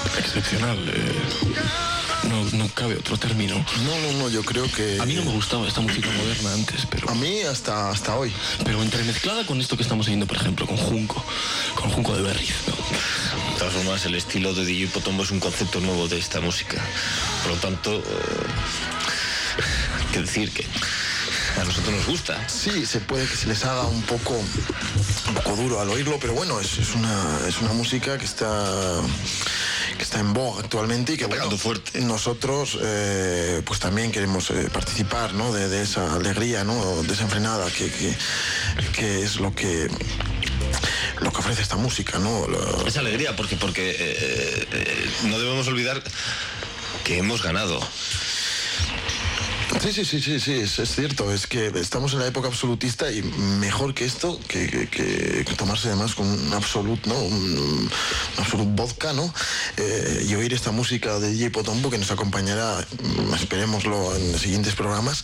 Excepcional. No cabe otro término. No, yo creo que... A mí no me gustaba esta música moderna antes, pero... A mí hasta hoy. Pero entremezclada con esto que estamos oyendo, por ejemplo, con Junco de Berriz, ¿no? De todas formas, el estilo de DJ Potombo es un concepto nuevo de esta música. Por lo tanto, hay que decir que a nosotros nos gusta. Sí, se puede que se les haga un poco duro al oírlo, pero bueno, es una música que está en boga actualmente y que pegando fuerte. Nosotros pues también queremos participar, ¿no? de esa alegría, ¿no? Desenfrenada que es lo que ofrece esta música, ¿no? Esa alegría, porque no debemos olvidar que hemos ganado. Sí, es cierto, es que estamos en la época absolutista y mejor que esto, que tomarse además con un absolut, ¿no? Un absolut vodka, ¿no? Y oír esta música de DJ Potombo que nos acompañará, esperémoslo en los siguientes programas.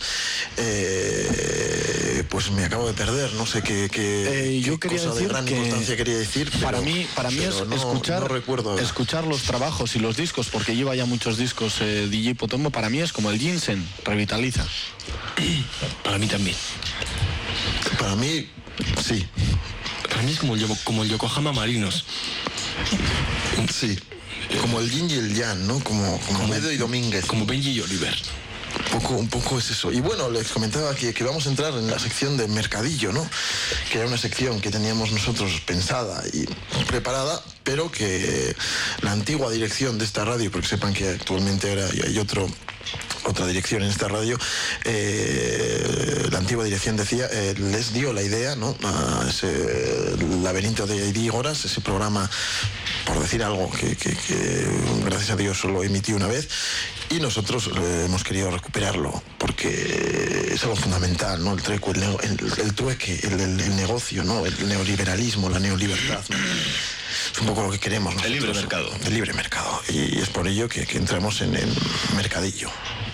Pues me acabo de perder, no sé qué yo quería cosa decir de gran que importancia quería decir. Para mí es escuchar los trabajos y los discos, porque lleva ya muchos discos DJ Potombo. Para mí es como el ginseng, revitaliza. Para mí también. Para mí, sí. Para mí es como el Yokohama Marinos. Sí. Como el yin y el yang, ¿no? Como Medo y Domínguez. Como Benji y Oliver. Un poco es eso. Y bueno, les comentaba que vamos a entrar en la sección de Mercadillo, ¿no? Que era una sección que teníamos nosotros pensada y preparada, pero que la antigua dirección de esta radio, porque sepan que actualmente ahora hay otra dirección en esta radio, la antigua dirección decía, les dio la idea, ¿no? A ese laberinto de Idígoras, ese programa, por decir algo, que gracias a Dios solo emití una vez, y nosotros hemos querido recuperarlo, porque es algo fundamental, ¿no? El trueque, el negocio, ¿no? El neoliberalismo, la neolibertad, ¿no? Es un poco lo que queremos nosotros. El libre mercado. El libre mercado. Y es por ello que entramos en el mercadillo.